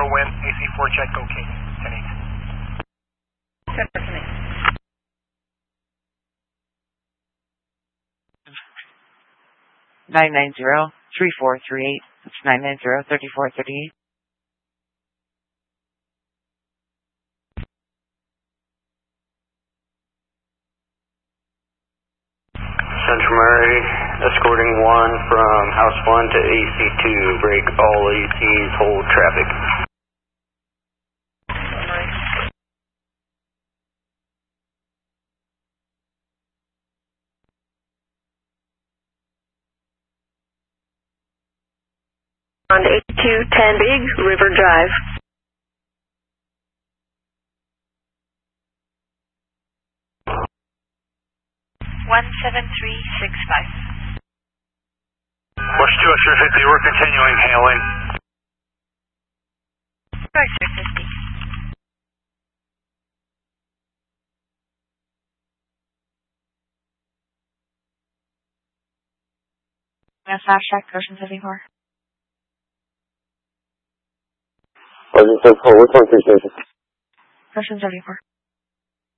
wind, AC4 check, okay, 10-8. 990-3438. That's 990-3438. Central Murray, escorting 1 from House 1 to AC2. Break all ACs, hold traffic. On to AC2, 10 Big, River Drive. Push 2 Extra 50, we're continuing hailing. Extra 50. Fast check, Ocean 74. Ocean 74, which one, 3 station? Ocean 74.